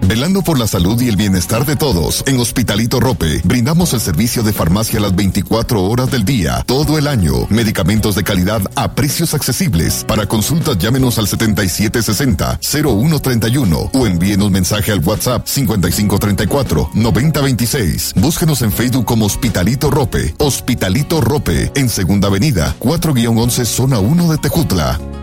Velando por la salud y el bienestar de todos, en Hospitalito Rope brindamos el servicio de farmacia las 24 horas del día, todo el año. Medicamentos de calidad a precios accesibles. Para consultas llámenos al 7760-0131 o envíenos mensaje al WhatsApp 5534-9026. Búsquenos en Facebook como Hospitalito Rope. Hospitalito Rope, en Segunda Avenida, 4-11, Zona 1 de Tejutla.